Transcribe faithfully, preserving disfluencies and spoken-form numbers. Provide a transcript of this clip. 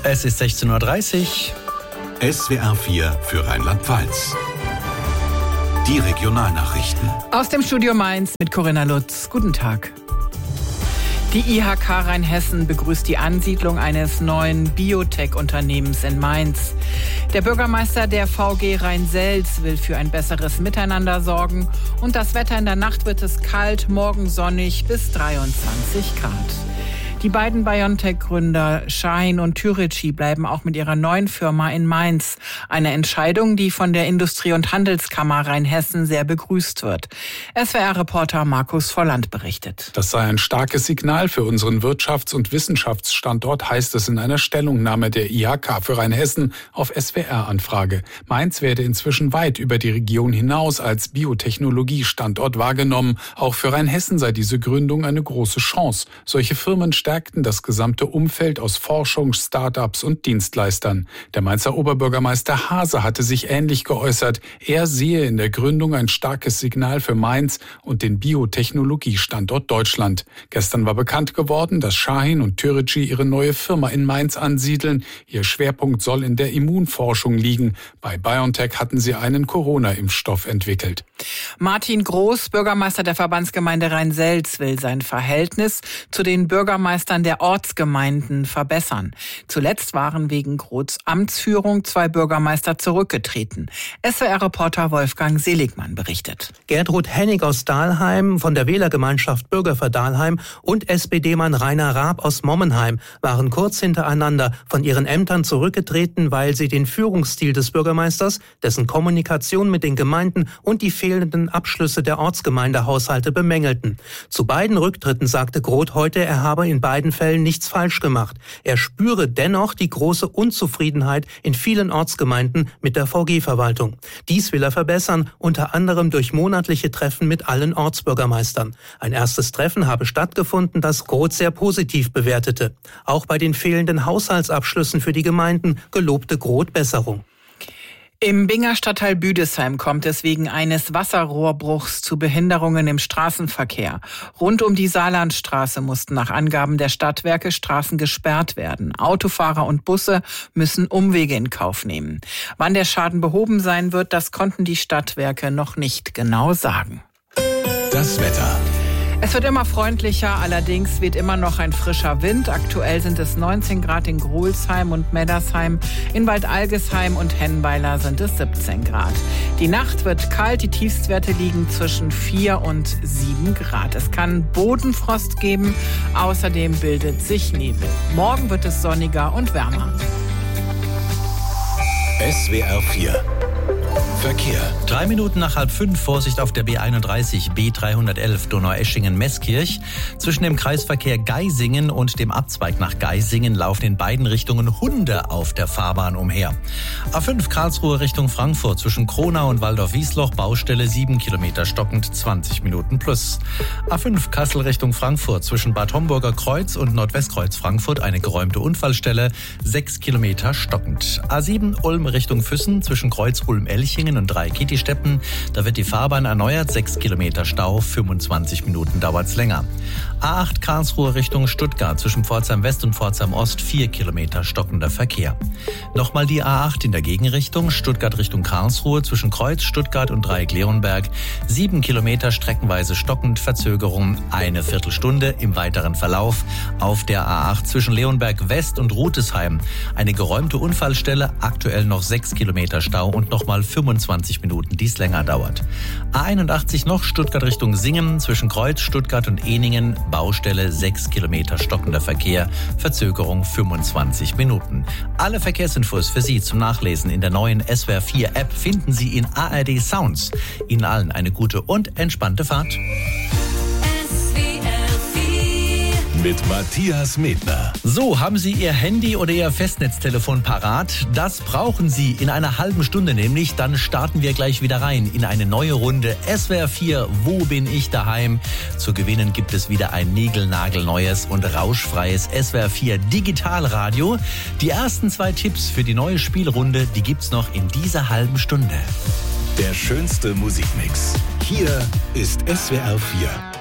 Es ist sechzehn Uhr dreißig. S W R vier für Rheinland-Pfalz. Die Regionalnachrichten. Aus dem Studio Mainz mit Corinna Lutz. Guten Tag. Die I H K Rheinhessen begrüßt die Ansiedlung eines neuen Biotech-Unternehmens in Mainz. Der Bürgermeister der V G Rhein-Selz will für ein besseres Miteinander sorgen. Und das Wetter in der Nacht wird es kalt, morgen sonnig bis dreiundzwanzig Grad. Die beiden BioNTech-Gründer Schahin und Türeci bleiben auch mit ihrer neuen Firma in Mainz. Eine Entscheidung, die von der Industrie- und Handelskammer Rheinhessen sehr begrüßt wird. S W R-Reporter Markus Volland berichtet. Das sei ein starkes Signal für unseren Wirtschafts- und Wissenschaftsstandort, heißt es in einer Stellungnahme der I H K für Rheinhessen auf S W R-Anfrage. Mainz werde inzwischen weit über die Region hinaus als Biotechnologiestandort wahrgenommen. Auch für Rheinhessen sei diese Gründung eine große Chance. Solche Firmen stärkten das gesamte Umfeld aus Forschung, Start-ups und Dienstleistern. Der Mainzer Oberbürgermeister Haase hatte sich ähnlich geäußert. Er sehe in der Gründung ein starkes Signal für Mainz und den Biotechnologiestandort Deutschland. Gestern war bekannt geworden, dass Schahin und Türeci ihre neue Firma in Mainz ansiedeln. Ihr Schwerpunkt soll in der Immunforschung liegen. Bei BioNTech hatten sie einen Corona-Impfstoff entwickelt. Martin Groß, Bürgermeister der Verbandsgemeinde Rhein-Selz, will sein Verhältnis zu den Bürgermeistern der Ortsgemeinden verbessern. Zuletzt waren wegen Groths Amtsführung zwei Bürgermeister zurückgetreten. S W R-Reporter Wolfgang Seligmann berichtet. Gertrud Hennig aus Dahlheim von der Wählergemeinschaft Bürger für Dahlheim und S P D-Mann Rainer Raab aus Mommenheim waren kurz hintereinander von ihren Ämtern zurückgetreten, weil sie den Führungsstil des Bürgermeisters, dessen Kommunikation mit den Gemeinden und die fehlenden Abschlüsse der Ortsgemeindehaushalte bemängelten. Zu beiden Rücktritten sagte Groth heute, er habe in beiden Fällen nichts falsch gemacht. Er spüre dennoch die große Unzufriedenheit in vielen Ortsgemeinden mit der V G-Verwaltung. Dies will er verbessern, unter anderem durch monatliche Treffen mit allen Ortsbürgermeistern. Ein erstes Treffen habe stattgefunden, das Groth sehr positiv bewertete. Auch bei den fehlenden Haushaltsabschlüssen für die Gemeinden gelobte Groth Besserung. Im Binger Stadtteil Büdesheim kommt es wegen eines Wasserrohrbruchs zu Behinderungen im Straßenverkehr. Rund um die Saarlandstraße mussten nach Angaben der Stadtwerke Straßen gesperrt werden. Autofahrer und Busse müssen Umwege in Kauf nehmen. Wann der Schaden behoben sein wird, das konnten die Stadtwerke noch nicht genau sagen. Das Wetter. Es wird immer freundlicher, allerdings weht immer noch ein frischer Wind. Aktuell sind es neunzehn Grad in Grolsheim und Meddersheim. In Waldalgesheim und Hennweiler sind es siebzehn Grad. Die Nacht wird kalt, die Tiefstwerte liegen zwischen vier und sieben Grad. Es kann Bodenfrost geben, außerdem bildet sich Nebel. Morgen wird es sonniger und wärmer. S W R vier Verkehr. Drei Minuten nach halb fünf, Vorsicht auf der B einunddreißig, B dreihundertelf Donaueschingen-Meßkirch. Zwischen dem Kreisverkehr Geisingen und dem Abzweig nach Geisingen laufen in beiden Richtungen Hunde auf der Fahrbahn umher. A fünf Karlsruhe Richtung Frankfurt, zwischen Kronau und Waldorf-Wiesloch, Baustelle sieben Kilometer stockend, zwanzig Minuten plus. A fünf Kassel Richtung Frankfurt, zwischen Bad Homburger Kreuz und Nordwestkreuz Frankfurt, eine geräumte Unfallstelle, sechs Kilometer stockend. A sieben Ulm Richtung Füssen, zwischen Kreuz Ulm-Elchingen und drei Kittisteppen. Da wird die Fahrbahn erneuert, sechs Kilometer Stau, fünfundzwanzig Minuten dauert's länger. A acht Karlsruhe Richtung Stuttgart, zwischen Pforzheim West und Pforzheim Ost, vier Kilometer stockender Verkehr. Nochmal die A acht in der Gegenrichtung, Stuttgart Richtung Karlsruhe, zwischen Kreuz, Stuttgart und Dreieck-Leonberg, sieben Kilometer streckenweise stockend, Verzögerung eine Viertelstunde im weiteren Verlauf. Auf der A acht zwischen Leonberg West und Rutesheim eine geräumte Unfallstelle, aktuell noch sechs Kilometer Stau und nochmal fünfundzwanzig Minuten, dies länger dauert. A einundachtzig noch Stuttgart Richtung Singen, zwischen Kreuz, Stuttgart und Ehningen, Baustelle sechs Kilometer stockender Verkehr, Verzögerung fünfundzwanzig Minuten. Alle Verkehrsinfos für Sie zum Nachlesen in der neuen S W R vier App finden Sie in A R D Sounds. Ihnen allen eine gute und entspannte Fahrt. Mit Matthias Medner. So, haben Sie Ihr Handy oder Ihr Festnetztelefon parat? Das brauchen Sie in einer halben Stunde nämlich. Dann starten wir gleich wieder rein in eine neue Runde S W R vier. Wo bin ich daheim? Zu gewinnen gibt es wieder ein niegelnagelneues und rauschfreies S W R vier Digitalradio. Die ersten zwei Tipps für die neue Spielrunde, die gibt's noch in dieser halben Stunde. Der schönste Musikmix. Hier ist S W R vier.